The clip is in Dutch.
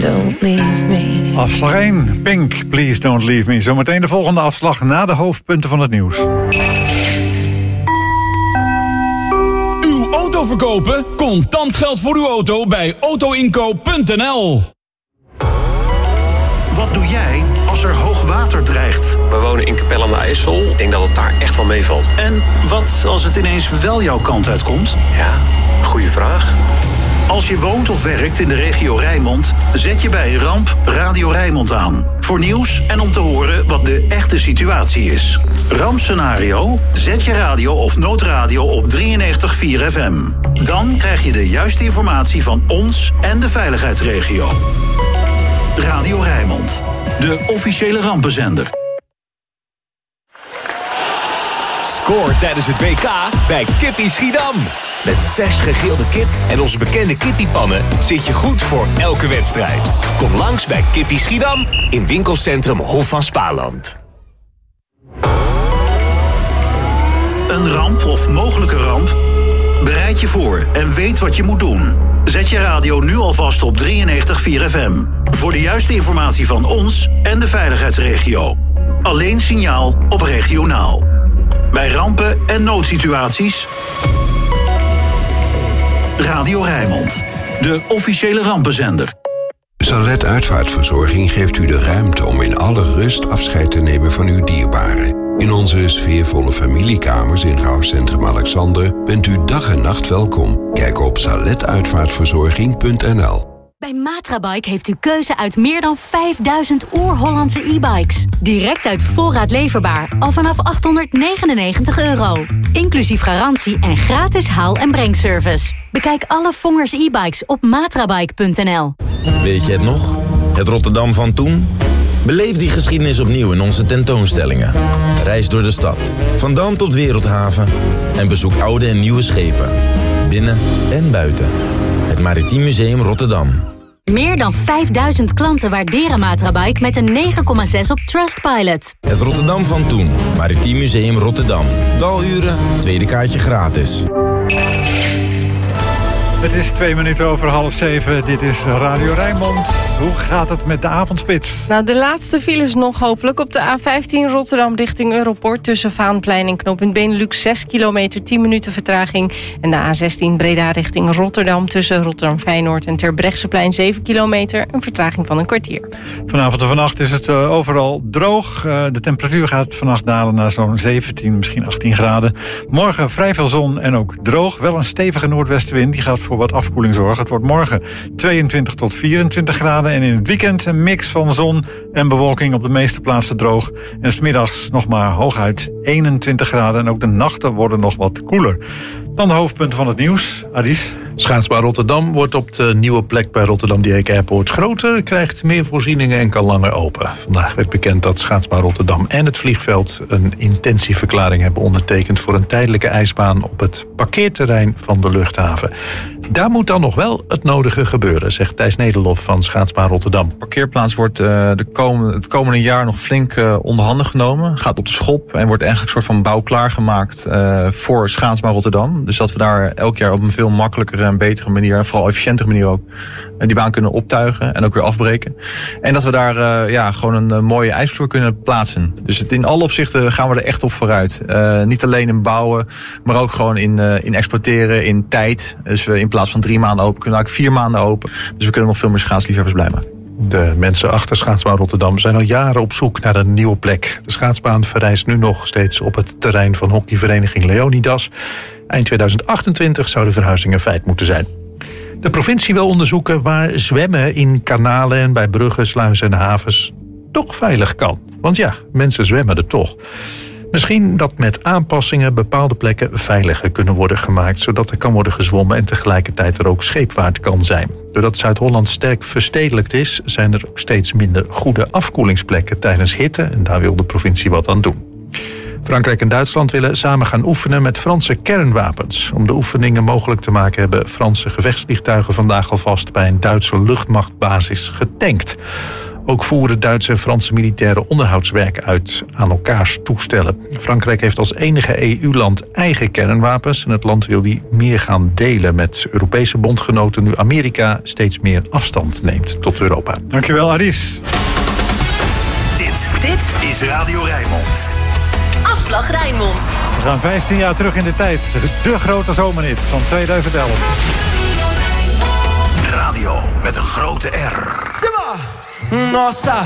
don't leave me. Afslag 1, Pink, Please Don't Leave Me. Zometeen de volgende afslag na de hoofdpunten van het nieuws. Uw auto verkopen? Contant geld voor uw auto bij autoinkoop.nl. Wat doe jij als er hoog water dreigt? We wonen in Capelle aan de IJssel. Ik denk dat het daar echt wel meevalt. En wat als het ineens wel jouw kant uitkomt? Ja, goede vraag. Als je woont of werkt in de regio Rijnmond, zet je bij een ramp Radio Rijnmond aan. Voor nieuws en om te horen wat de echte situatie is. Rampscenario? Zet je radio of noodradio op 93.4 FM. Dan krijg je de juiste informatie van ons en de veiligheidsregio. Radio Rijnmond, de officiële rampenzender. Scoor tijdens het WK bij Kippie Schiedam. Met vers gegrilde kip en onze bekende kippiepannen zit je goed voor elke wedstrijd. Kom langs bij Kippie Schiedam in winkelcentrum Hof van Spaarland. Een ramp of mogelijke ramp? Bereid je voor en weet wat je moet doen. Zet je radio nu alvast op 93.4 FM. Voor de juiste informatie van ons en de veiligheidsregio. Alleen signaal op regionaal. Bij rampen en noodsituaties... Radio Rijnmond, de officiële rampenzender. Salet Uitvaartverzorging geeft u de ruimte om in alle rust afscheid te nemen van uw dierbaren. In onze sfeervolle familiekamers in rouwcentrum Alexander bent u dag en nacht welkom. Kijk op saletuitvaartverzorging.nl. Bij Matrabike heeft u keuze uit meer dan 5000 oer-Hollandse e-bikes. Direct uit voorraad leverbaar, al vanaf €899. Inclusief garantie en gratis haal- en brengservice. Bekijk alle Vongers e-bikes op matrabike.nl. Weet je het nog? Het Rotterdam van toen? Beleef die geschiedenis opnieuw in onze tentoonstellingen. Reis door de stad, van Dam tot Wereldhaven. En bezoek oude en nieuwe schepen. Binnen en buiten. Het Maritiem Museum Rotterdam. Meer dan 5000 klanten waarderen Matrabike met een 9,6 op Trustpilot. Het Rotterdam van toen. Maritiem Museum Rotterdam. Daluren, tweede kaartje gratis. Het is 2 minuten over 6:30. Dit is Radio Rijnmond. Hoe gaat het met de avondspits? Nou, de laatste files nog hopelijk. Op de A15 Rotterdam richting Europort tussen Vaanplein en knooppunt Benelux 6 kilometer, 10 minuten vertraging. En de A16 Breda richting Rotterdam tussen Rotterdam Feyenoord en Terbrechtseplein 7 kilometer, een vertraging van een kwartier. Vanavond en vannacht is het overal droog. De temperatuur gaat vannacht dalen naar zo'n 17, misschien 18 graden. Morgen vrij veel zon en ook droog. Wel een stevige noordwestenwind, die gaat voor wat afkoeling zorgen. Het wordt morgen 22 tot 24 graden en in het weekend een mix van zon en bewolking, op de meeste plaatsen droog. En 's middags nog maar hooguit 21 graden en ook de nachten worden nog wat koeler. Dan de hoofdpunten van het nieuws. Adis. Schaatsbaan Rotterdam wordt op de nieuwe plek bij Rotterdam Dieek Airport groter, krijgt meer voorzieningen en kan langer open. Vandaag werd bekend dat Schaatsbaan Rotterdam en het vliegveld een intentieverklaring hebben ondertekend voor een tijdelijke ijsbaan op het parkeerterrein van de luchthaven. Daar moet dan nog wel het nodige gebeuren, zegt Thijs Nederlof van Schaatsbaan Rotterdam. De parkeerplaats wordt het komende jaar nog flink onder handen genomen. Gaat op de schop en wordt eigenlijk een soort van bouw klaargemaakt voor Schaatsbaan Rotterdam. Dus dat we daar elk jaar op een veel makkelijkere en betere manier, en vooral efficiëntere manier ook, die baan kunnen optuigen en ook weer afbreken. En dat we daar gewoon een mooie ijsvloer kunnen plaatsen. Dus in alle opzichten gaan we er echt op vooruit. Niet alleen in bouwen, maar ook gewoon in exploiteren, in tijd. Dus we in plaats van 3 maanden open kunnen we eigenlijk 4 maanden open. Dus we kunnen nog veel meer schaatsliefhebbers blij maken. De mensen achter Schaatsbaan Rotterdam zijn al jaren op zoek naar een nieuwe plek. De schaatsbaan verrijst nu nog steeds op het terrein van hockeyvereniging Leonidas. Eind 2028 zou de verhuizing een feit moeten zijn. De provincie wil onderzoeken waar zwemmen in kanalen en bij bruggen, sluizen en havens toch veilig kan. Want ja, mensen zwemmen er toch. Misschien dat met aanpassingen bepaalde plekken veiliger kunnen worden gemaakt, zodat er kan worden gezwommen en tegelijkertijd er ook scheepvaart kan zijn. Doordat Zuid-Holland sterk verstedelijkt is, zijn er ook steeds minder goede afkoelingsplekken tijdens hitte en daar wil de provincie wat aan doen. Frankrijk en Duitsland willen samen gaan oefenen met Franse kernwapens. Om de oefeningen mogelijk te maken hebben Franse gevechtsvliegtuigen vandaag alvast bij een Duitse luchtmachtbasis getankt. Ook voeren Duitse en Franse militairen onderhoudswerk uit aan elkaars toestellen. Frankrijk heeft als enige EU-land eigen kernwapens en het land wil die meer gaan delen met Europese bondgenoten nu Amerika steeds meer afstand neemt tot Europa. Dankjewel, Aris. Dit is Radio Rijnmond. Afslag Rijnmond. We gaan 15 jaar terug in de tijd. De grote zomerhit van 2011. Radio met een grote R. Nossa.